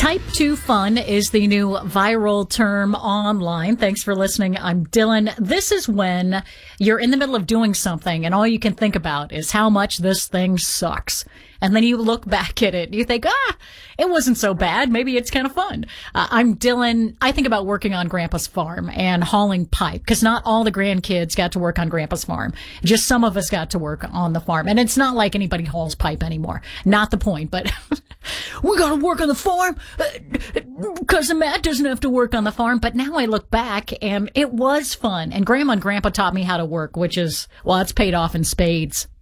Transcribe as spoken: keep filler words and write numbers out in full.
Type two fun is the new viral term online. Thanks for listening. I'm Dylan. This is when you're in the middle of doing something and all you can think about is how much this thing sucks. And then you look back at it and you think, ah, it wasn't so bad. Maybe it's kind of fun. Uh, I'm Dylan. I think about working on Grandpa's farm and hauling pipe because not all the grandkids got to work on Grandpa's farm. Just some of us got to work on the farm. And it's not like anybody hauls pipe anymore. Not the point, but we got to work on the farm because Matt doesn't have to work on the farm. But now I look back and it was fun. And Grandma and Grandpa taught me how to work, which is, well, it's paid off in spades.